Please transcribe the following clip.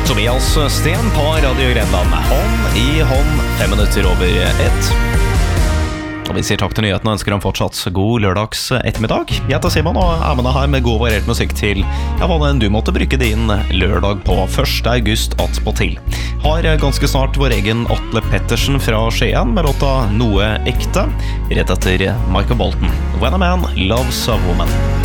Tobias Sten på Radio Grenland. Hånd i hånd, 5 minutter over 1. Og vi sier takk til nyhetene og ønsker ham fortsatt god lørdags ettermiddag. Jeg heter Simon og er med deg her med god variert musikk til hva enn du måtte bruke din lørdag på 1. august attpåtil. Har ganske snart vår egen Atle Pettersen fra Skien med låta Noe ekte, rett etter Michael Bolton. When a man loves a woman.